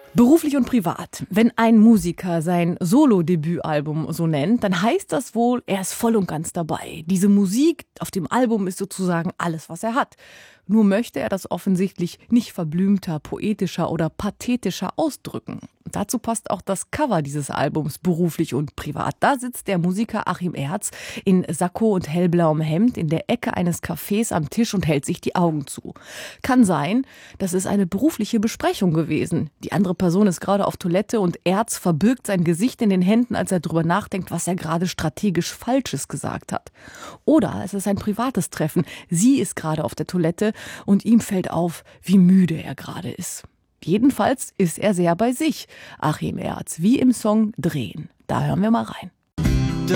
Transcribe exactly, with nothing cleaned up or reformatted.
Beruflich und privat. Wenn ein Musiker sein Solo-Debütalbum so nennt, dann heißt das wohl, er ist voll und ganz dabei. Diese Musik auf dem Album ist sozusagen alles, was er hat. Nur möchte er das offensichtlich nicht verblümter, poetischer oder pathetischer ausdrücken. Dazu passt auch das Cover dieses Albums, beruflich und privat. Da sitzt der Musiker Achim Erz in Sakko und hellblauem Hemd in der Ecke eines Cafés am Tisch und hält sich die Augen zu. Kann sein, das ist eine berufliche Besprechung gewesen. Die andere Person ist gerade auf Toilette und Erz verbirgt sein Gesicht in den Händen, als er drüber nachdenkt, was er gerade strategisch Falsches gesagt hat. Oder es ist ein privates Treffen. Sie ist gerade auf der Toilette und ihm fällt auf, wie müde er gerade ist. Jedenfalls ist er sehr bei sich, Achim Erz, wie im Song Drehen. Da hören wir mal rein.